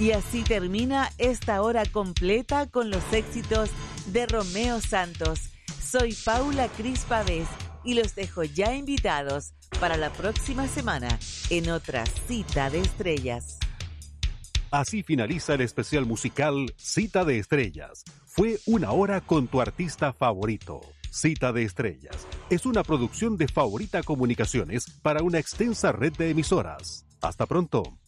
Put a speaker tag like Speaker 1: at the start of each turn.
Speaker 1: Y así termina esta hora completa con los éxitos de Romeo Santos. Soy Paula Cris Pavés y los dejo ya invitados para la próxima semana en otra Cita de Estrellas.
Speaker 2: Así finaliza el especial musical Cita de Estrellas. Fue una hora con tu artista favorito. Cita de Estrellas es una producción de Favorita Comunicaciones para una extensa red de emisoras. Hasta pronto.